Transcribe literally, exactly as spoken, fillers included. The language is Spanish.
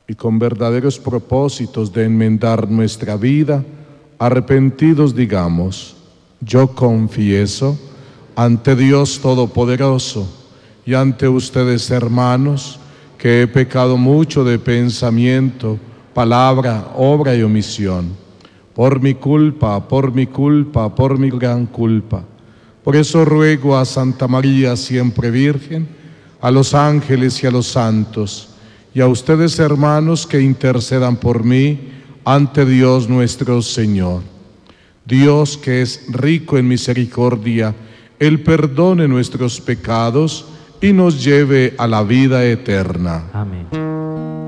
y con verdaderos propósitos de enmendar nuestra vida, arrepentidos digamos: yo confieso ante Dios Todopoderoso y ante ustedes, hermanos, que he pecado mucho de pensamiento, palabra, obra y omisión. Por mi culpa, por mi culpa, por mi gran culpa. Por eso ruego a Santa María, siempre Virgen, a los ángeles y a los santos, y a ustedes, hermanos, que intercedan por mí ante Dios nuestro Señor. Dios, que es rico en misericordia, Él perdone nuestros pecados y nos lleve a la vida eterna. Amén.